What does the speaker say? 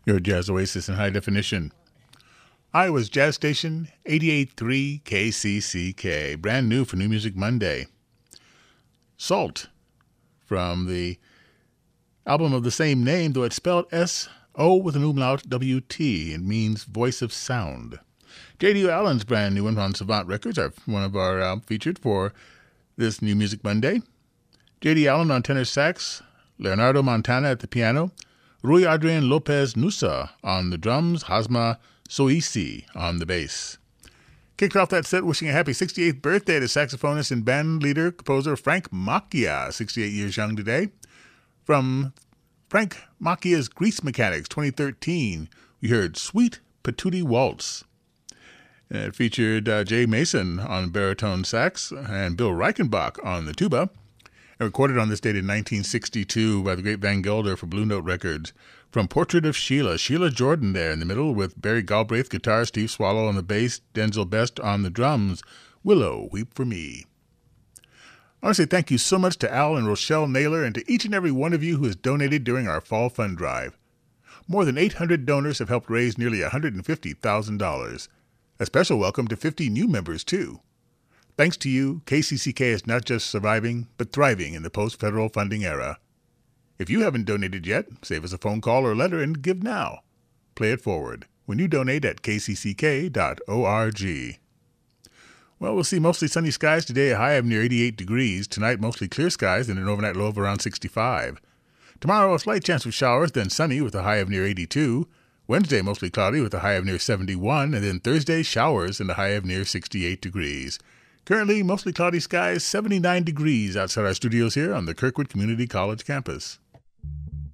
Your Jazz Oasis in high definition. Iowa's Jazz Station, 88.3 KCCK, brand new for New Music Monday. Salt, from the album of the same name, though it's spelled S-O with an umlaut W-T. It means voice of sound. J.D. Allen's brand new one on Savant Records, one of our featured for this New Music Monday. J.D. Allen on tenor sax, Leonardo Montana at the piano, Rui Adrian Lopez Nusa on the drums, Hazma Soisi on the bass. Kicked off that set wishing a happy 68th birthday to saxophonist and band leader, composer Frank Macchia, 68 years young today. From Frank Macchia's Grease Mechanics 2013, we heard Sweet Patootie Waltz. It featured Jay Mason on baritone sax and Bill Reichenbach on the tuba. And recorded on this date in 1962 by the great Van Gelder for Blue Note Records. From Portrait of Sheila Jordan there in the middle with Barry Galbraith guitar, Steve Swallow on the bass, Denzel Best on the drums, Willow, Weep for Me. I want to say thank you so much to Al and Rochelle Naylor and to each and every one of you who has donated during our Fall Fund Drive. More than 800 donors have helped raise nearly $150,000. A special welcome to 50 new members, too. Thanks to you, KCCK is not just surviving, but thriving in the post-federal funding era. If you haven't donated yet, save us a phone call or letter and give now. Play it forward when you donate at kcck.org. Well, we'll see mostly sunny skies today, a high of near 88 degrees. Tonight, mostly clear skies and an overnight low of around 65. Tomorrow, a slight chance of showers, then sunny with a high of near 82. Wednesday, mostly cloudy with a high of near 71. And then Thursday, showers and a high of near 68 degrees. Currently, mostly cloudy skies, 79 degrees outside our studios here on the Kirkwood Community College campus.